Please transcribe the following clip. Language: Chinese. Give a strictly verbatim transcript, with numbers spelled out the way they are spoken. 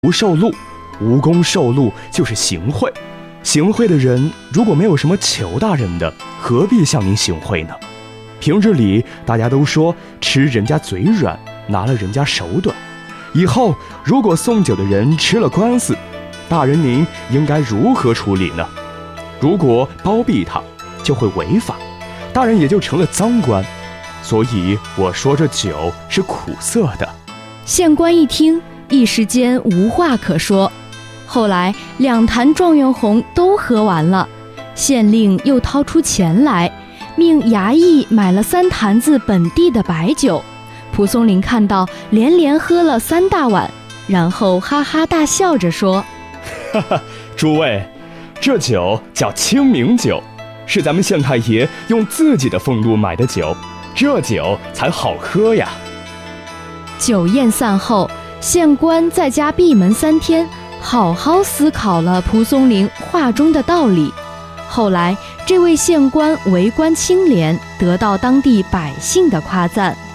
无受禄，无功受禄就是行贿。行贿的人如果没有什么求大人的，何必向您行贿呢？平日里大家都说吃人家嘴软，拿了人家手短。以后如果送酒的人吃了官司，大人您应该如何处理呢？如果包庇他，就会违法，大人也就成了赃官。所以我说这酒是苦涩的。 县官一听，一时间无话可说。后来两坛状元红都喝完了，县令又掏出钱来，命衙役买了三坛子本地的白酒。蒲松龄看到，连连喝了三大碗，然后哈哈大笑着说： 哈哈，诸位，这酒叫清明酒，是咱们县太爷用自己的俸禄买的酒，这酒才好喝呀。 酒宴散后，县官在家闭门三天，好好思考了蒲松龄话中的道理。后来这位县官为官清廉，得到当地百姓的夸赞。